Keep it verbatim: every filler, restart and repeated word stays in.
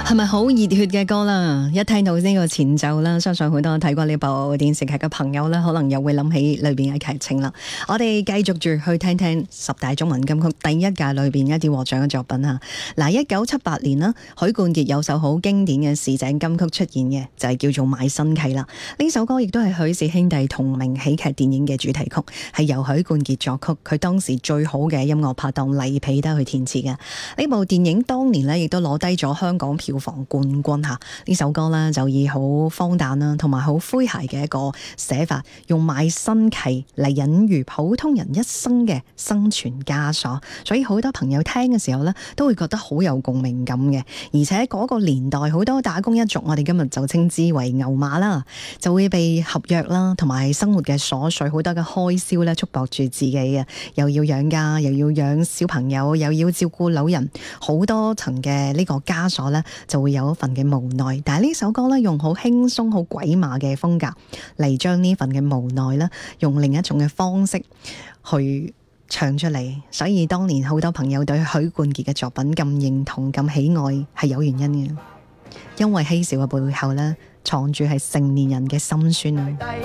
係咪好熱血嘅歌啦？一聽到呢個前奏啦，相信好多睇過呢部電視劇嘅朋友咧，可能又會諗起裏邊嘅劇情啦。我哋繼續住去聽聽十大中文金曲第一屆裏邊一啲獲獎嘅作品啊！嗱，一九七八年啦，許冠傑有首好經典嘅市井金曲出現嘅，就係、是、叫做《賣身契》啦。呢首歌亦都係許氏兄弟同名喜劇電影嘅主題曲，係由許冠傑作曲，佢當時最好嘅音樂拍檔黎彼得去填詞嘅。呢部電影當年呢，亦都攞低咗香港票房冠軍吓。呢首歌呢，就以好荒誕啦，同埋好詼諧嘅一個寫法，用賣身契嚟隱喻普通人一生嘅生存枷鎖，所以好多朋友聽嘅時候呢，都會覺得好有共鳴感嘅。而且嗰個年代好多打工一族，我哋今日就稱之為牛馬啦，就會被合約啦，同埋生活嘅瑣碎好多嘅開銷咧束縛住自己嘅，又要養家，又要養小朋友，又要照顧老人，好多層嘅呢個枷鎖咧，就會有一份嘅無奈。但係呢首歌咧，用好輕鬆、好鬼馬嘅風格嚟將呢份嘅無奈咧，用另一種嘅方式去唱出嚟。所以當年好多朋友對許冠傑嘅作品咁認同、咁喜愛，係有原因嘅。因為嬉笑嘅背後咧，藏住係成年人嘅心酸啊！